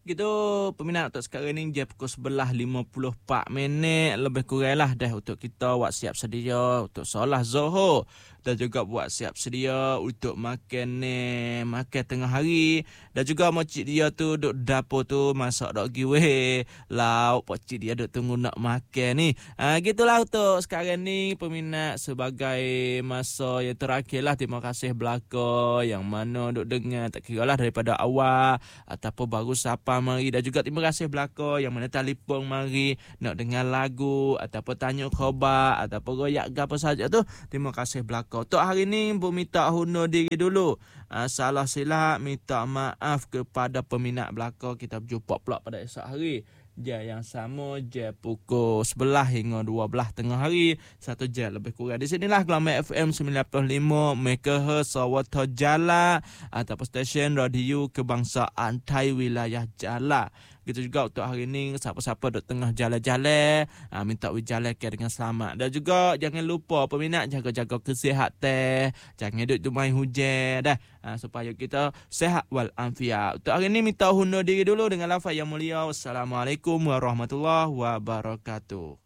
Gitu peminat untuk sekarang ni jam pukul 11.54 lebih kurang lah dah untuk kita buat siap sedia untuk solat Zuhur dan juga buat siap sedia untuk makan makan tengah hari dan juga makcik dia tu duk dapur tu masak dok giwe lauk pakcik dia duk tunggu nak makan ni. Gitulah untuk sekarang ni peminat sebagai masa yang terakhir lah. Terima kasih belaka yang mana duk dengar tak kira lah daripada awal ataupun baru sapa mari dan juga terima kasih belaka yang mana telefon mari nak dengar lagu ataupun tanya khabar ataupun royak ke apa saja tu. Terima kasih belaka. Untuk hari ni pun minta hundur diri dulu. Salah silap minta maaf kepada peminat belaka. Kita berjumpa pula pada esok hari. Jam yang sama, jam pukul 11 hingga 12 tengah hari. 1 jam lebih kurang. Di sinilah Gelamai FM 95 MHz Sawata Jala ataupun stesen radio kebangsaan Thai wilayah Jala. Gitu juga untuk hari ni siapa-siapa duk tengah jalan-jalan minta berjalan dengan selamat. Dan juga jangan lupa peminat jaga-jaga kesihatan. Jangan duk tumai hujan dah supaya kita sihat wal afiat. Untuk hari ni minta hundur diri dulu dengan lafaz yang mulia. Wassalamualaikum warahmatullahi wabarakatuh.